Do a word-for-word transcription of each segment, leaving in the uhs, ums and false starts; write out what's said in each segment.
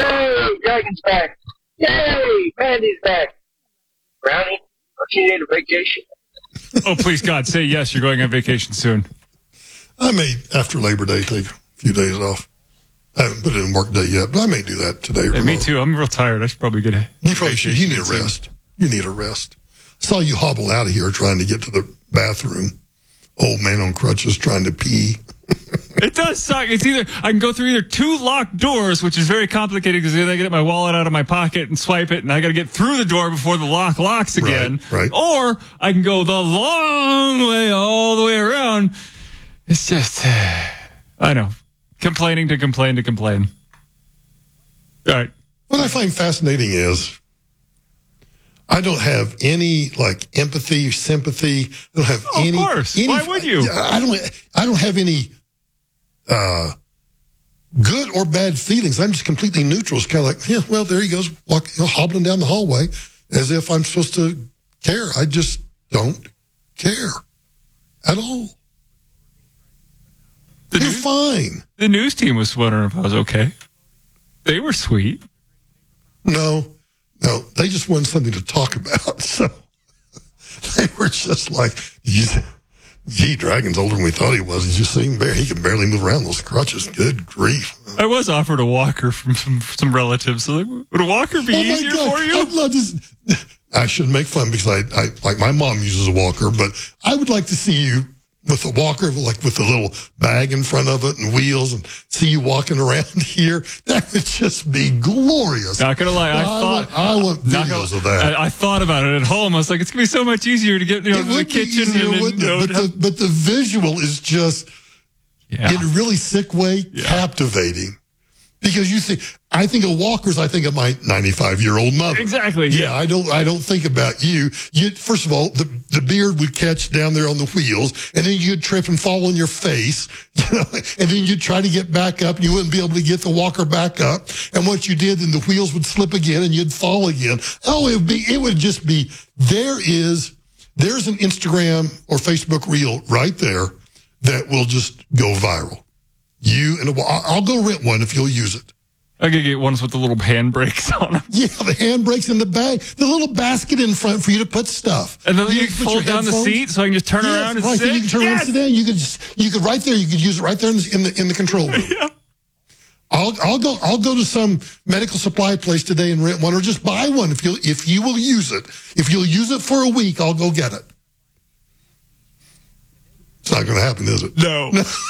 Yay, Dragon's back. Yay, Mandy's back. Brownie, don't you need a vacation? Oh, please, God, say yes, you're going on vacation soon. I may, after Labor Day, take a few days off. I haven't put it in work day yet, but I may do that today. Or Yeah, me too. I'm real tired. I should probably get a You probably should. You need a soon. rest. You need a rest. Saw you hobble out of here trying to get to the bathroom. Old man on crutches trying to pee. It does suck. It's either I can go through either two locked doors, which is very complicated because then I get my wallet out of my pocket and swipe it, and I got to get through the door before the lock locks again. Right, right. Or I can go the long way all the way around. It's just, I know, complaining to complain to complain. All right. What I find fascinating is I don't have any like empathy, sympathy. I don't have Oh, any. of course. Any, Why would you? I don't. I don't have any uh, good or bad feelings. I'm just completely neutral. It's kind of like, yeah, well, there he goes, walking, you know, hobbling down the hallway, as if I'm supposed to care. I just don't care at all. The You're news, fine. the news team was wondering if I was okay. They were sweet. No, no, they just wanted something to talk about. So they were just like, gee, Dragon's older than we thought he was. He's just sitting there. He can barely move around those crutches. Good grief. I was offered a walker from some, some relatives. So like, would a walker be Oh, my easier God. for you? I'd love to, I shouldn't make fun because I, I, like my mom uses a walker, but I would like to see you with a walker, like with a little bag in front of it and wheels, and see you walking around here. That would just be glorious. Not gonna lie, I, I thought want, I want not videos gonna- of that. I, I thought about it at home. I was like, it's gonna be so much easier to get you know It to the would be kitchen easier, and then, wouldn't you know, it? But have- the, but the visual is just, yeah. in a really sick way, Yeah. captivating. Because you think, I think of walkers, I think of my ninety-five-year-old mother. Exactly. Yeah, Yeah. I don't. I don't think about you. You first of all, the the beard would catch down there on the wheels, and then you'd trip and fall on your face, you know, and then you'd try to get back up, and you wouldn't be able to get the walker back up. And once you did, then the wheels would slip again, and you'd fall again. Oh, it would be. It would just be. There is. There's an Instagram or Facebook reel right there that will just go viral. You and a, I'll go rent one if you'll use it. I could get ones with the little handbrakes on them. Yeah, the handbrakes in the bag, the little basket in front for you to put stuff. And then you, can can put fold your down the headphones. seat so I can just turn Yes, around and right, sit. then you can turn around Yes! and sit down. You could just, you could right there. You could use it right there in the in the, in the control room. Yeah. I'll I'll go I'll go to some medical supply place today and rent one, or just buy one if you if you will use it. If you'll use it for a week, I'll go get it. It's not going to happen, is it? No.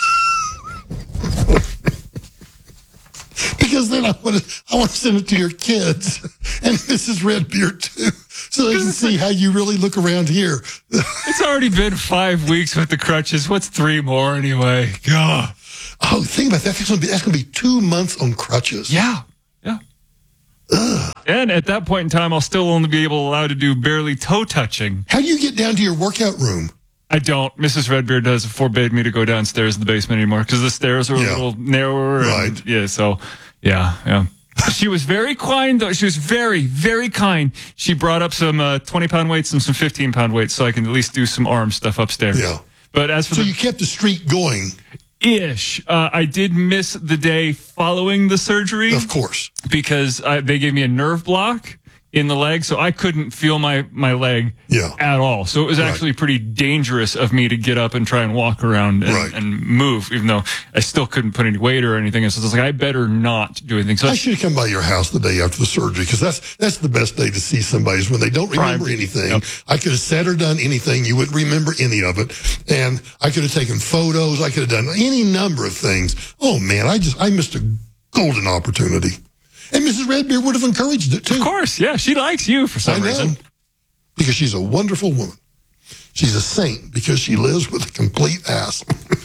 Because then I want to, I want to send it to your kids and Missus Redbeard too, so they can see how you really look around here. It's already been five weeks with the crutches. What's three more anyway? God. Oh, think about that. That's going to be, that's going to be two months on crutches. Yeah. Yeah. Ugh. And at that point in time, I'll still only be able allowed to do barely toe touching. How do you get down to your workout room? I don't. Missus Redbeard does forbid me to go downstairs in the basement anymore because the stairs are Yeah. a little narrower. And, Right. yeah. So, yeah. Yeah. She was very kind, though. She was very, very kind. She brought up some uh, twenty pound weights and some fifteen pound weights so I can at least do some arm stuff upstairs. Yeah. But as for So the you kept the streak going, ish, uh, I did miss the day following the surgery of course. because I, they gave me a nerve block in the leg, so I couldn't feel my, my leg Yeah. at all. So it was Right. actually pretty dangerous of me to get up and try and walk around and, Right. and move, even though I still couldn't put any weight or anything. And so I was like, I better not do anything. So I should have come by your house the day after the surgery because that's that's the best day to see somebody is when they don't remember Prime. anything. Yep. I could have said or done anything. You wouldn't remember any of it. And I could have taken photos. I could have done any number of things. Oh, man, I just I missed a golden opportunity. And Missus Redbeard would have encouraged it, too. of course, yeah, she likes you for I some know. reason. Because she's a wonderful woman. She's a saint because she lives with a complete ass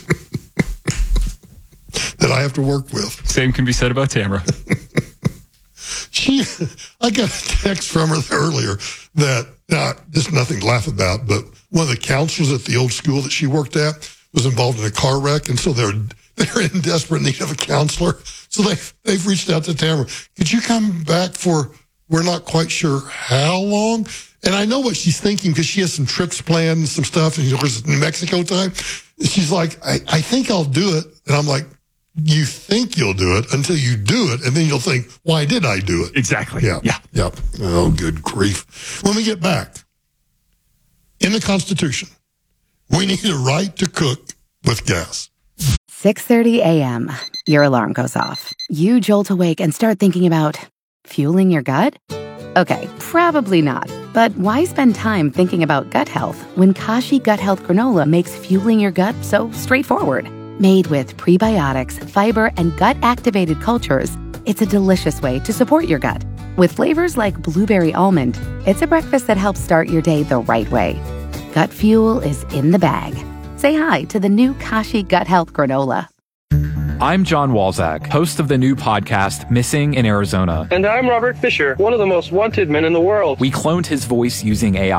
that I have to work with. Same can be said about Tamara. She, I got a text from her earlier that, now, there's nothing to laugh about, but one of the counselors at the old school that she worked at was involved in a car wreck, and so they're they're in desperate need of a counselor. So they they've reached out to Tamara. Could you come back for, we're not quite sure how long? And I know what she's thinking because she has some trips planned and some stuff, and you know, it's New Mexico time. She's like, I, I think I'll do it. And I'm like, you think you'll do it until you do it, and then you'll think, why did I do it? Exactly. Yeah. Yeah. Yep. Oh, good grief. When we get back, in the Constitution, we need a right to cook with gas. six thirty a.m. Your alarm goes off. You jolt awake and start thinking about fueling your gut? Okay, probably not. But why spend time thinking about gut health when Kashi Gut Health Granola makes fueling your gut so straightforward? Made with prebiotics, fiber, and gut-activated cultures, it's a delicious way to support your gut. With flavors like blueberry almond, it's a breakfast that helps start your day the right way. Gut fuel is in the bag. Say hi to the new Kashi Gut Health Granola. I'm John Walzak, host of the new podcast, Missing in Arizona. And I'm Robert Fisher, one of the most wanted men in the world. We cloned his voice using A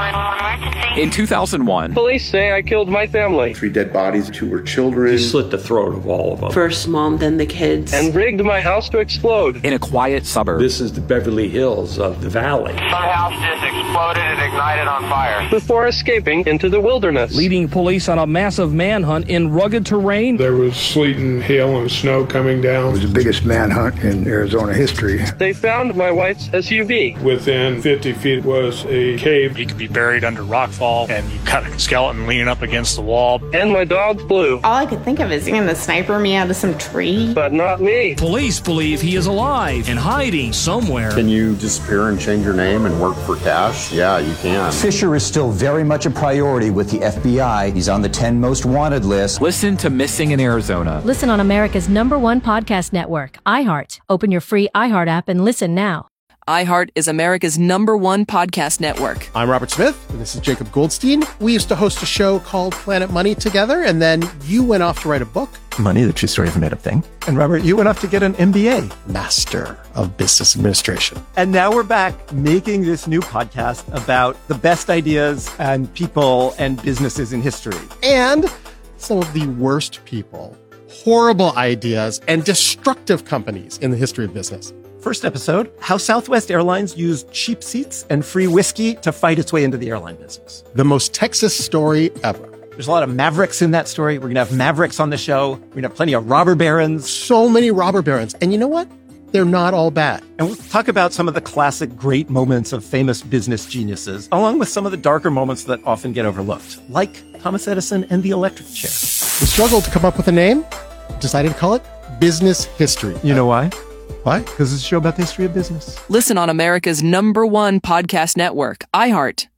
I. In two thousand one, police say I killed my family. Three dead bodies, two were children. He slit the throat of all of them. First mom, then the kids. And rigged my house to explode. In a quiet suburb. This is the Beverly Hills of the valley. Some house just exploded and ignited on fire. Before escaping into the wilderness. Leading police on a massive manhunt in rugged terrain. There was sleet and hail and snow coming down. It was the biggest manhunt in Arizona history. They found my wife's S U V. Within fifty feet was a cave. He could be buried under rockfall, and you got a skeleton leaning up against the wall. And my dog Blue. All I could think of is seeing the sniper me out of some tree. But not me. Police believe he is alive and hiding somewhere. Can you disappear and change your name and work for cash? Yeah, you can. Fisher is still very much a priority with the F B I. He's on the ten most wanted list. Listen to Missing in Arizona. Listen on America's number one podcast network, iHeart. Open your free iHeart app and listen now. iHeart is America's number one podcast network. I'm Robert Smith, and this is Jacob Goldstein. We used to host a show called Planet Money together, and then you went off to write a book. Money, the true story of a made-up thing. And Robert, you went off to get an M B A. Master of Business Administration. And now we're back making this new podcast about the best ideas and people and businesses in history. And some of the worst people, horrible ideas, and destructive companies in the history of business. First episode, how Southwest Airlines used cheap seats and free whiskey to fight its way into the airline business. The most Texas story ever. There's a lot of Mavericks in that story. We're going to have Mavericks on the show. We're going to have plenty of robber barons. So many robber barons. And you know what? They're not all bad. And we'll talk about some of the classic great moments of famous business geniuses, along with some of the darker moments that often get overlooked, like Thomas Edison and the electric chair. We struggled to come up with a name, decided to call it Business History. You know why? Why? Because it's a show about the history of business. Listen on America's number one podcast network, iHeart.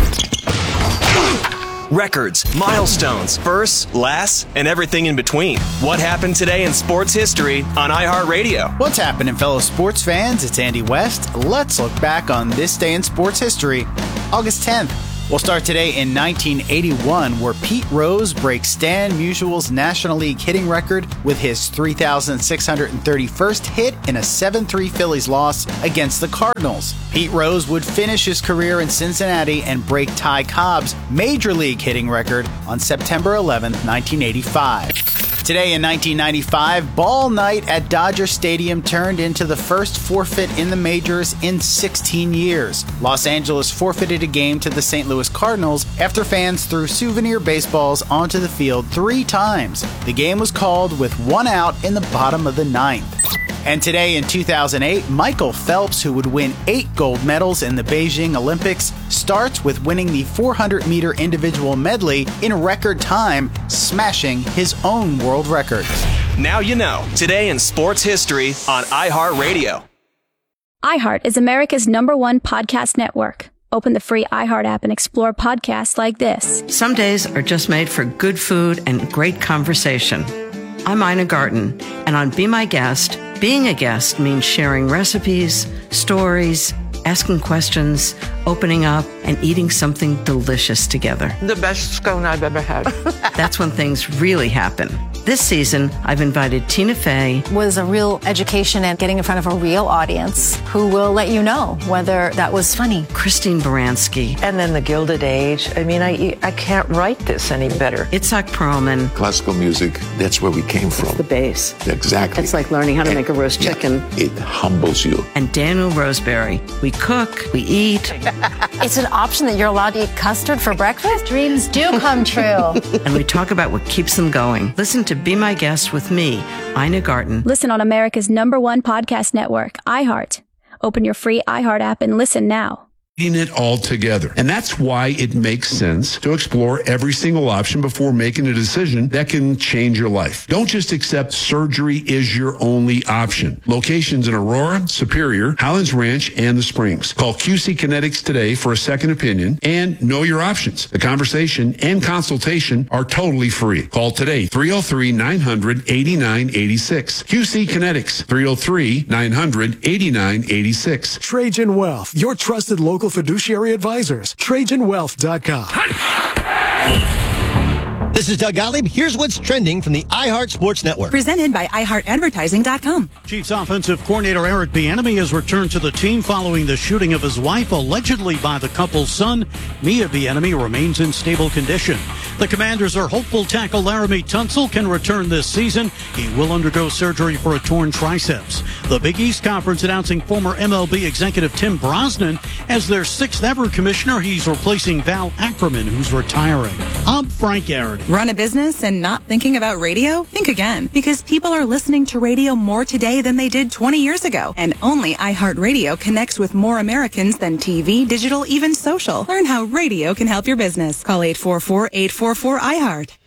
Records, milestones, firsts, lasts, and everything in between. What happened today in sports history on iHeartRadio? What's happening, fellow sports fans? It's Andy West. Let's look back on this day in sports history, August tenth. We'll start today in nineteen eighty-one, where Pete Rose breaks Stan Musial's National League hitting record with his three thousand six hundred thirty-first hit in a seven three Phillies loss against the Cardinals. Pete Rose would finish his career in Cincinnati and break Ty Cobb's Major League hitting record on September eleventh, nineteen eighty-five. Today in nineteen ninety-five, Ball Night at Dodger Stadium turned into the first forfeit in the majors in sixteen years. Los Angeles forfeited a game to the Saint Louis Cardinals after fans threw souvenir baseballs onto the field three times. The game was called with one out in the bottom of the ninth. And today in two thousand eight, Michael Phelps, who would win eight gold medals in the Beijing Olympics, starts with winning the four hundred meter individual medley in record time, smashing his own world record. Now you know. Today in sports history on iHeartRadio. iHeart is America's number one podcast network. Open the free iHeart app and explore podcasts like this. Some days are just made for good food and great conversation. I'm Ina Garten, and on Be My Guest, being a guest means sharing recipes, stories, asking questions, opening up, and eating something delicious together. The best scone I've ever had. That's when things really happen. This season, I've invited Tina Fey. Was a real education and getting in front of a real audience who will let you know whether that was funny. Christine Baranski. And then the Gilded Age. I mean, I I can't write this any better. Itzhak Perlman. Classical music, that's where we came from. It's the base. Exactly. It's like learning how to and, make a roast chicken. Yeah, it humbles you. And Daniel Roseberry. We cook, we eat. It's an option that you're allowed to eat custard for breakfast? Dreams do come true. And we talk about what keeps them going. Listen to Be My Guest with me, Ina Garten. Listen on America's number one podcast network, iHeart. Open your free iHeart app and listen now. It all together. And that's why it makes sense to explore every single option before making a decision that can change your life. Don't just accept surgery is your only option. Locations in Aurora, Superior, Highlands Ranch, and the Springs. Call Q C Kinetics today for a second opinion and know your options. The conversation and consultation are totally free. Call today, three oh three, nine hundred, eighty-nine eighty-six. Q C Kinetics, three oh three, nine hundred, eighty-nine eighty-six. Trajan Wealth, your trusted local fiduciary advisors. Trajan Wealth dot com. This is Doug Gottlieb. Here's what's trending from the iHeart Sports Network. Presented by i heart advertising dot com. Chiefs offensive coordinator Eric Bieniemy has returned to the team following the shooting of his wife, allegedly by the couple's son. Mia Bieniemy remains in stable condition. The Commanders are hopeful tackle Laramie Tunsil can return this season. He will undergo surgery for a torn triceps. The Big East Conference announcing former M L B executive Tim Brosnan as their sixth ever commissioner. He's replacing Val Ackerman, who's retiring. I'm Frank Aaron. Run a business and not thinking about radio? Think again, because people are listening to radio more today than they did twenty years ago. And only iHeartRadio connects with more Americans than T V, digital, even social. Learn how radio can help your business. Call eight four four, eight four four, I heart.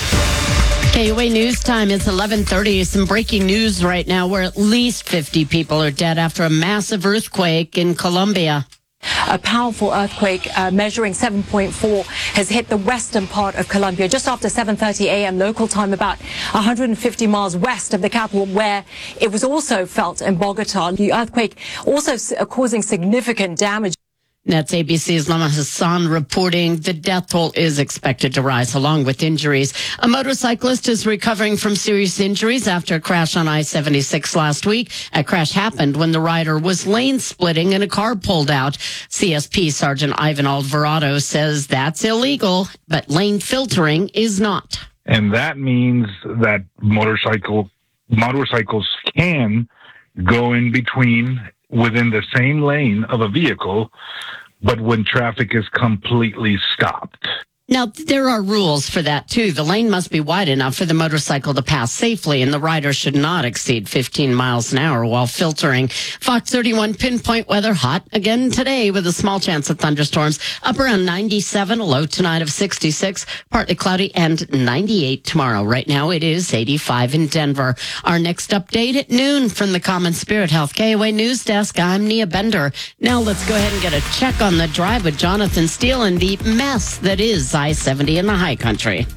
K U A News Time. It's eleven thirty. Some breaking news right now where at least fifty people are dead after a massive earthquake in Colombia. A powerful earthquake uh, measuring seven point four has hit the western part of Colombia just after seven thirty a.m. local time, about one hundred fifty miles west of the capital, where it was also felt in Bogota. The earthquake also s- causing significant damage. That's A B C's Lama Hassan reporting the death toll is expected to rise along with injuries. A motorcyclist is recovering from serious injuries after a crash on I seventy-six last week. A crash happened when the rider was lane splitting and a car pulled out. C S P Sergeant Ivan Alvarado says that's illegal, but lane filtering is not. And that means that motorcycle motorcycles can go in between within the same lane of a vehicle, but when traffic is completely stopped. Now, there are rules for that, too. The lane must be wide enough for the motorcycle to pass safely, and the rider should not exceed fifteen miles an hour while filtering. Fox thirty-one pinpoint weather, hot again today with a small chance of thunderstorms. Up around ninety-seven, a low tonight of sixty-six, partly cloudy, and ninety-eight tomorrow. Right now, it is eighty-five in Denver. Our next update at noon from the Common Spirit Health K O A News Desk. I'm Nia Bender. Now let's go ahead and get a check on the drive with Jonathan Steele and the mess that is I seventy in the high country.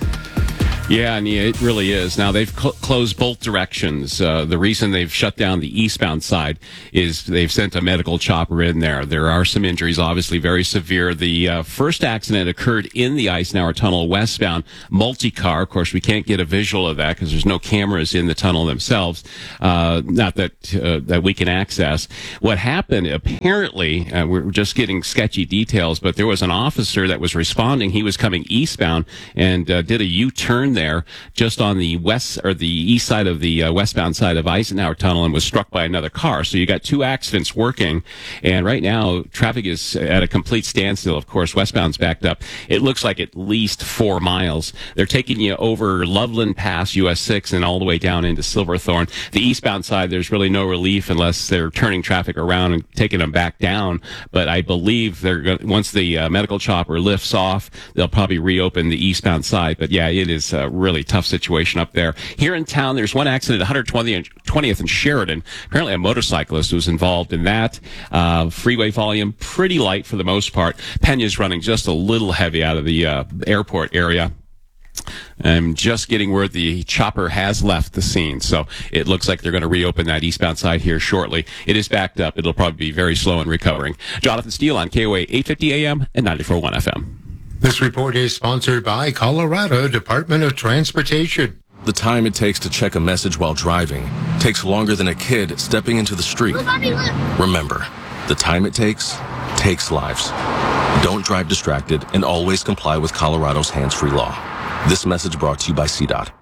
Yeah, Nia, it really is. Now, they've cl- closed both directions. Uh, the reason they've shut down the eastbound side is they've sent a medical chopper in there. There are some injuries, obviously very severe. The uh, first accident occurred in the Eisenhower Tunnel westbound, multi-car. Of course, we can't get a visual of that because there's no cameras in the tunnel themselves, uh, not that uh, that we can access. What happened, apparently, uh, we're just getting sketchy details, but there was an officer that was responding. He was coming eastbound and uh, did a U-turn there. There, just on the west or the east side of the uh, westbound side of Eisenhower Tunnel, and was struck by another car. So you got two accidents working, and right now traffic is at a complete standstill. Of course, westbound's backed up. It looks like at least four miles. They're taking you over Loveland Pass, U S six, and all the way down into Silverthorne. The eastbound side, there's really no relief unless they're turning traffic around and taking them back down. But I believe they're going once the uh, medical chopper lifts off, they'll probably reopen the eastbound side. But yeah, it is uh, really tough situation up there. Here in town, there's one accident, one hundred twentieth and Sheridan. Apparently a motorcyclist was involved in that. Uh, freeway volume, pretty light for the most part. Pena's running just a little heavy out of the uh, airport area. I'm just getting word the chopper has left the scene, so it looks like they're going to reopen that eastbound side here shortly. It is backed up. It'll probably be very slow in recovering. Jonathan Steele on K O A eight fifty A M and ninety-four point one F M. This report is sponsored by Colorado Department of Transportation. The time it takes to check a message while driving takes longer than a kid stepping into the street. Remember, the time it takes takes lives. Don't drive distracted and always comply with Colorado's hands-free law. This message brought to you by C DOT.